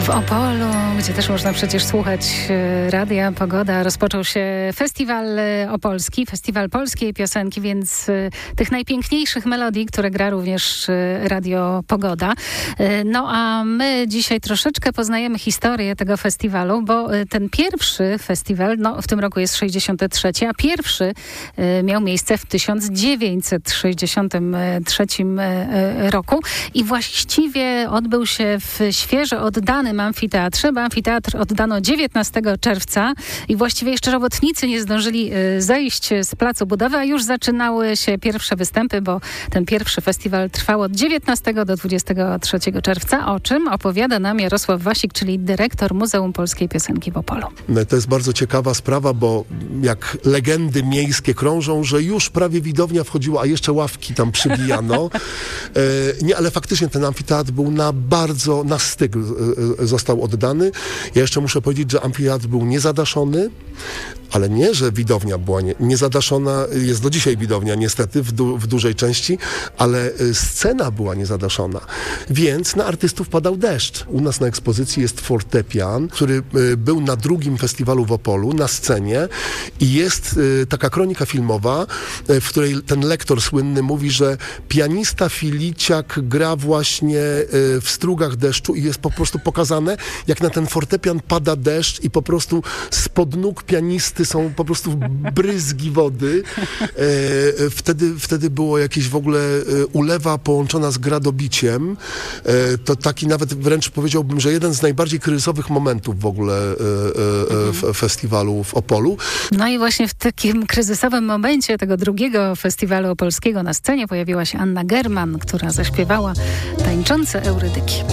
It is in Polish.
W Opolu, gdzie też można przecież słuchać Radia Pogoda, rozpoczął się festiwal opolski, festiwal polskiej piosenki, więc tych najpiękniejszych melodii, które gra również Radio Pogoda. No a my dzisiaj troszeczkę poznajemy historię tego festiwalu, bo ten pierwszy festiwal, w tym roku jest 63, a pierwszy miał miejsce w 1963 roku i właściwie odbył się w świeżo oddanym amfiteatrze, bo amfiteatr oddano 19 czerwca i właściwie jeszcze robotnicy nie zdążyli zejść z placu budowy, a już zaczynały się pierwsze występy, bo ten pierwszy festiwal trwał od 19 do 23 czerwca, o czym opowiada nam Jarosław Wasik, czyli dyrektor Muzeum Polskiej Piosenki w Opolu. To jest bardzo ciekawa sprawa, bo jak legendy miejskie krążą, że już prawie widownia wchodziła, a jeszcze ławki tam przybijano. Nie, ale faktycznie ten amfiteatr był na styk został oddany. Ja jeszcze muszę powiedzieć, że amfiteatr był niezadaszony, ale nie, że widownia była niezadaszona, jest do dzisiaj widownia niestety w dużej części, ale scena była niezadaszona, więc na artystów padał deszcz. U nas na ekspozycji jest fortepian, który był na drugim festiwalu w Opolu, na scenie i jest taka kronika filmowa, w której ten lektor słynny mówi, że pianista Filiciak gra właśnie w strugach deszczu i jest po prostu pokazane, jak na ten fortepian pada deszcz i po prostu spod nóg pianisty są po prostu bryzgi wody. Wtedy było jakieś w ogóle ulewa połączona z gradobiciem. To taki nawet wręcz powiedziałbym, że jeden z najbardziej kryzysowych momentów w ogóle festiwalu w Opolu. No i właśnie w takim kryzysowym momencie tego drugiego festiwalu opolskiego na scenie pojawiła się Anna German, która zaśpiewała Tańczące Eurydyki.